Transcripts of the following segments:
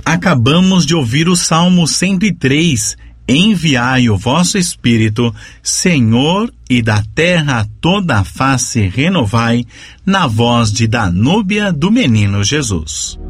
Acabamos de ouvir o Salmo 103. Enviai o vosso Espírito, Senhor, e da terra toda a face renovai, na voz de Danúbia do Menino Jesus.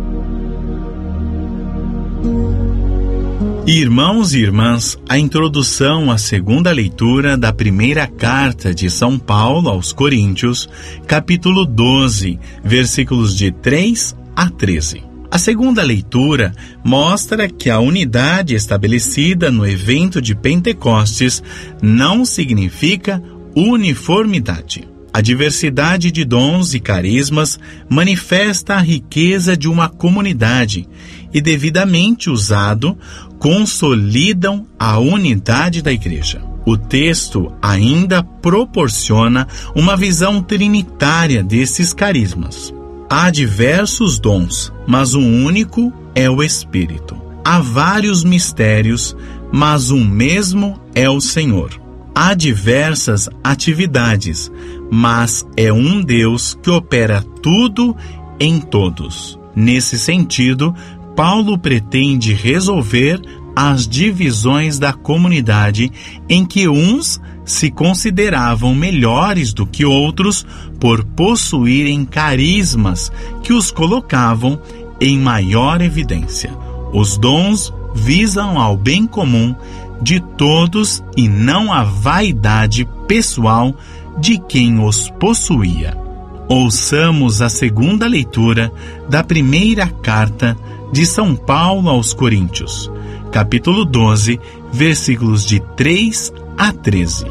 Irmãos e irmãs, a introdução à segunda leitura da primeira carta de São Paulo aos Coríntios, capítulo 12, versículos de 3 a 13. A segunda leitura mostra que a unidade estabelecida no evento de Pentecostes não significa uniformidade. A diversidade de dons e carismas manifesta a riqueza de uma comunidade e, devidamente usado, consolidam a unidade da igreja. O texto ainda proporciona uma visão trinitária desses carismas. Há diversos dons, mas um único é o Espírito. Há vários mistérios, mas um mesmo é o Senhor. Há diversas atividades, mas é um Deus que opera tudo em todos. Nesse sentido, Paulo pretende resolver as divisões da comunidade em que uns se consideravam melhores do que outros por possuírem carismas que os colocavam em maior evidência. Os dons visam ao bem comum de todos e não à vaidade pessoal de quem os possuía. Ouçamos a segunda leitura da primeira carta de São Paulo aos Coríntios, capítulo 12, versículos de 3 a 13.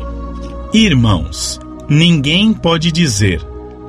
Irmãos, ninguém pode dizer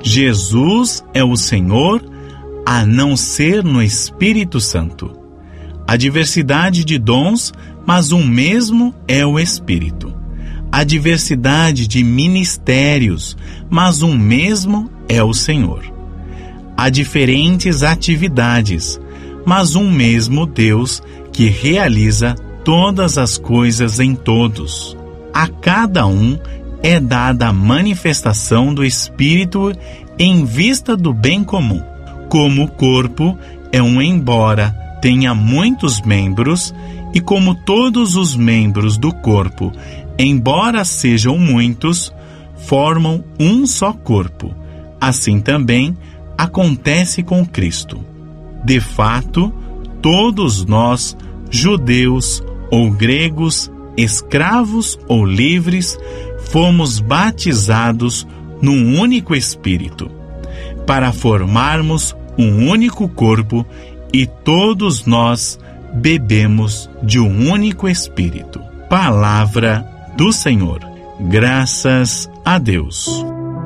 Jesus é o Senhor a não ser no Espírito Santo. Há diversidade de dons, mas um mesmo é o Espírito. Há diversidade de ministérios, mas um mesmo é o Senhor. Há diferentes atividades, mas um mesmo Deus que realiza todas as coisas em todos. A cada um é dada a manifestação do Espírito em vista do bem comum. Como o corpo é um, embora tenha muitos membros, e como todos os membros do corpo, embora sejam muitos, formam um só corpo. Assim também acontece com Cristo. De fato, todos nós, judeus ou gregos, escravos ou livres, fomos batizados num único Espírito, para formarmos um único corpo, e todos nós bebemos de um único Espírito. Palavra do Senhor. Graças a Deus.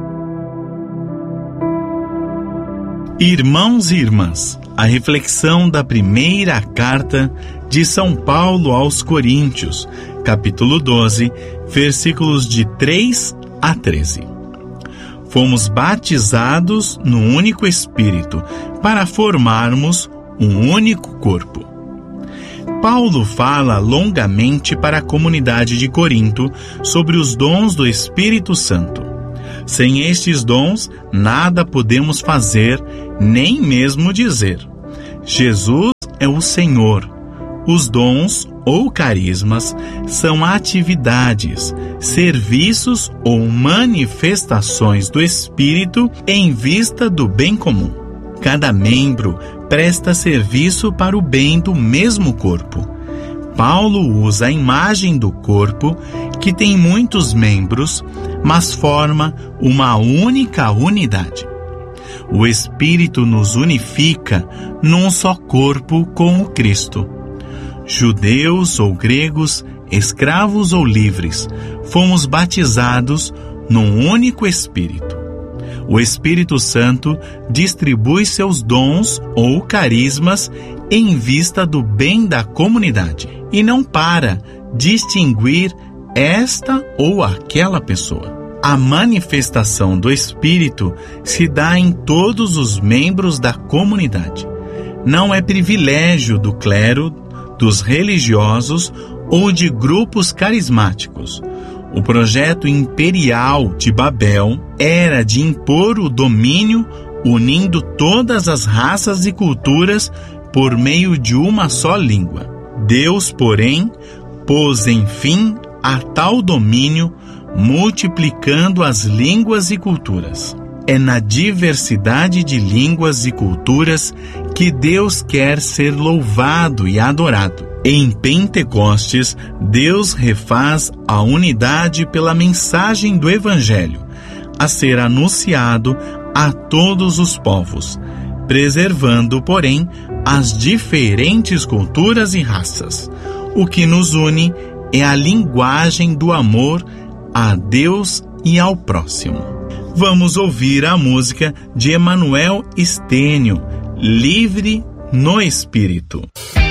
Irmãos e irmãs, a reflexão da primeira carta de São Paulo aos Coríntios, capítulo 12, versículos de 3 a 13. Fomos batizados no único Espírito para formarmos um único corpo. Paulo fala longamente para a comunidade de Corinto sobre os dons do Espírito Santo. Sem estes dons, nada podemos fazer, nem mesmo dizer. Jesus é o Senhor. Os dons ou carismas são atividades, serviços ou manifestações do Espírito em vista do bem comum. Cada membro presta serviço para o bem do mesmo corpo. Paulo usa a imagem do corpo, que tem muitos membros, mas forma uma única unidade. O Espírito nos unifica num só corpo com o Cristo. Judeus ou gregos, escravos ou livres, fomos batizados num único Espírito. O Espírito Santo distribui seus dons ou carismas em vista do bem da comunidade e não para distinguir esta ou aquela pessoa. A manifestação do Espírito se dá em todos os membros da comunidade. Não é privilégio do clero, dos religiosos ou de grupos carismáticos. O projeto imperial de Babel era de impor o domínio unindo todas as raças e culturas por meio de uma só língua. Deus, porém, pôs enfim a tal domínio, multiplicando as línguas e culturas. É na diversidade de línguas e culturas que Deus quer ser louvado e adorado. Em Pentecostes, Deus refaz a unidade pela mensagem do Evangelho, a ser anunciado a todos os povos, preservando, porém, as diferentes culturas e raças. O que nos une é a linguagem do amor a Deus e ao próximo. Vamos ouvir a música de Emanuel Estênio, Livre no Espírito.